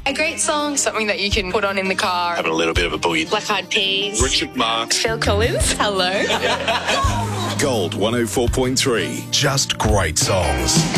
A great song, something that you can put on in the car. Having a little bit of a boogie. Black Eyed Peas. Richard Marx. Phil Collins. Hello. Gold 104.3. Just great songs.